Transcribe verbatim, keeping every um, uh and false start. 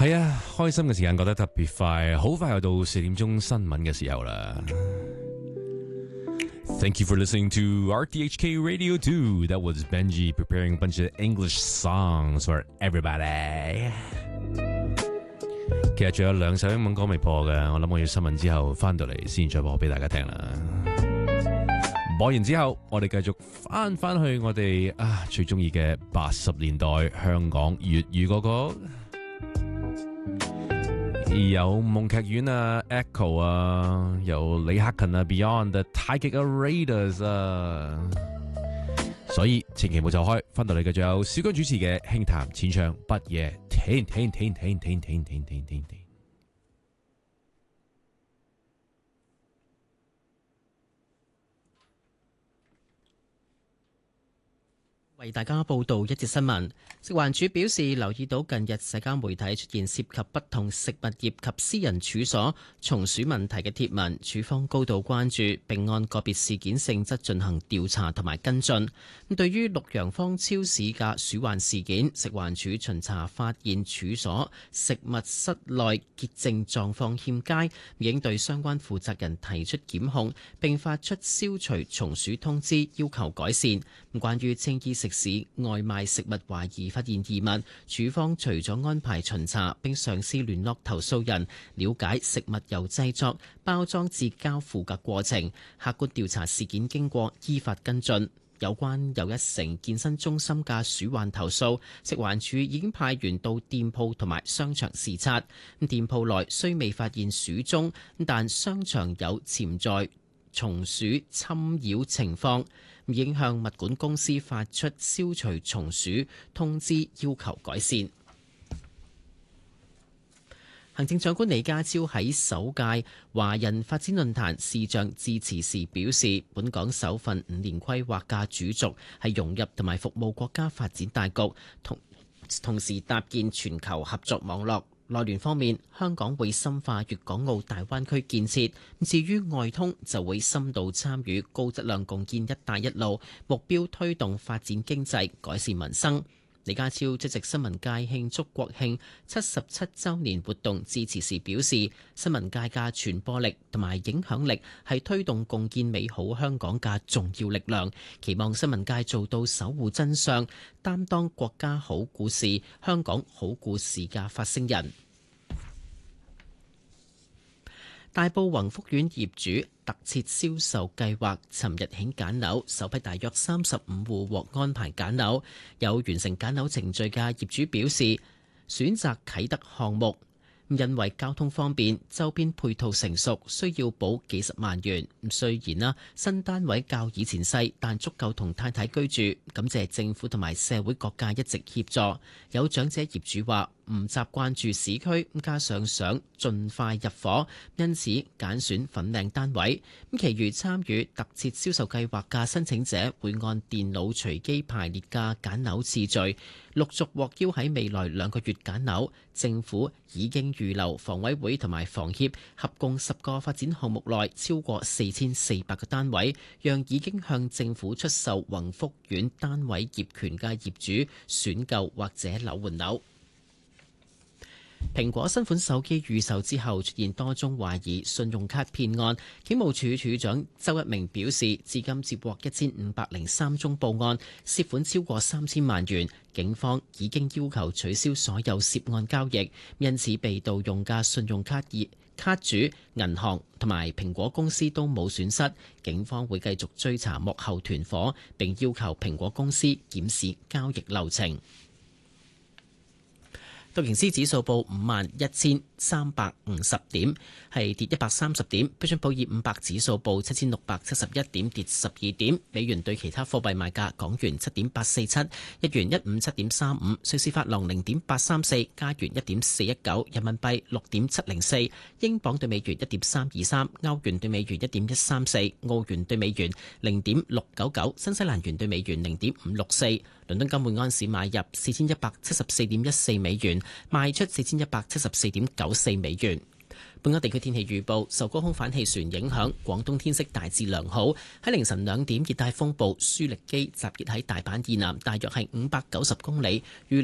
係啊，開心嘅時間過得特別快，好快又到四點鐘新聞嘅時候啦。Thank you for listening to R T H K Radio two. That was Benji preparing a bunch of English songs for everybody. 其實仲有兩首英文歌未播嘅，我諗我要新聞之後翻到嚟先再播俾大家聽啦。播完之後，我哋繼續翻翻去我哋啊最中意嘅八十年代香港粵語歌曲。有夢劇院啊 Echo 啊，有李克勤啊 Beyond 嘅太極啊 Raiders 啊，所以千祈唔好走開，翻到嚟嘅仲有小剛主持嘅輕談淺唱不夜聽聽聽聽聽聽聽聽聽聽。 為大家報道一節新聞。食環署表示，留意到近日社交媒體出現涉及不同食物業及私人處所蟲鼠問題嘅貼文，署方高度關注，並按個別事件性質進行調查同埋跟進。咁對於綠楊坊超市嘅鼠患事件，食環署巡查發現處所食物室內潔淨狀況欠佳，已經對相關負責人提出檢控，並發出消除蟲鼠通知，要求改善。關於青衣食肆外賣食物懷疑發現異物，署方除咗安排巡查並嘗試聯絡投訴人，了解食物由製作、包裝至交付嘅過程，客觀調查事件經過，依法跟進。有關又一城健身中心嘅鼠患投訴，食環署已經派員到店鋪同埋商場視察。店鋪內雖未發現鼠蹤，但商場有潛在蟲鼠侵擾情況，已經向物管公司發出消除蟲鼠通知，要求改善。行政長官李家超喺首屆華人發展論壇視像致辭時表示，本港首份五年規劃嘅主軸係融入同埋服務國家發展大局，同同時搭建全球合作網絡。內聯方面，香港會深化粵港澳大灣區建設，至於外通就會深度參與高質量共建「一帶一路」，目標推動發展經濟、改善民生。李家超出席新聞界慶祝國慶七十七週年活動致辭時表示，新聞界嘅傳播力同埋影響力係推動共建美好香港嘅重要力量，期望新聞界做到守護真相、擔當國家好故事、香港好故事嘅發聲人。大埔宏福苑業主特設銷售計劃尋日起揀樓，首批大約三十五戶獲安排揀樓。有完成揀樓程序嘅業主表示，選擇啟德項目，因為交通方便，周邊配套成熟，需要補幾十萬元。雖然啦，新單位較以前細，但足夠同太太居住。感謝政府同埋社會各界一直協助。有長者業主話唔習慣住市區，加上想盡快入伙，因此揀選粉嶺單位。咁，其餘參與特設銷售計劃嘅申請者會按電腦隨機排列嘅揀樓次序，陸續獲邀喺未來兩個月揀樓。政府已經預留房委會同埋房協合共十個發展項目內超過四千四百個單位，讓已經向政府出售宏福苑單位業權嘅業主選購或者樓換樓。蘋果新款手機預售之後出現多宗懷疑信用卡騙案，警務處處長周一鳴表示，至今接獲一千五百零三宗報案，涉款超過三千萬元，警方已經要求取消所有涉案交易，因此被盜用嘅信用卡業卡主、銀行同埋蘋果公司都冇損失。警方會繼續追查幕後團夥，並要求蘋果公司檢視交易流程。道瓊斯指數報五萬一千三百五十點，係跌一百三十點。標準普爾五百指數報七千六百七十一點，跌十二點。美元對其他貨幣賣價：港元七點八四七，日元一五七點三五，瑞士法郎零點八三四，加元一點四一九，人民幣六點七零四，英鎊對美元一點三二三，歐元對美元一點一三四，澳元對美元零點六九九，新西蘭元對美元零點五六四。倫敦金每安士買入四千一百七十四點一四美元，賣出四千一百七十四點九四美元。本港地區天氣預報，受高空反氣旋影響，廣東天色大致良好。喺凌晨兩點，熱帶風暴舒力基集結喺大阪以南，大約係五百九十公里。預